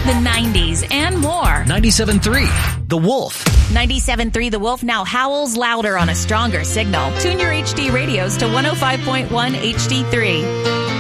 the 90s, and more. 97.3 The Wolf. 97.3 The Wolf now howls louder on a stronger signal. Tune your HD radios to 105.1 HD3.